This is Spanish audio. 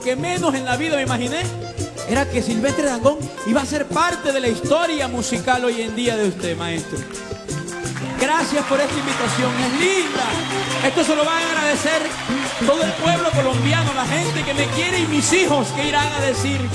que menos en la vida me imaginé era que Silvestre Dangond iba a ser parte de la historia musical hoy en día de usted, maestro. Gracias por esta invitación, es linda. Esto se lo va a agradecer todo el pueblo colombiano, la gente que me quiere y mis hijos que irán a decir.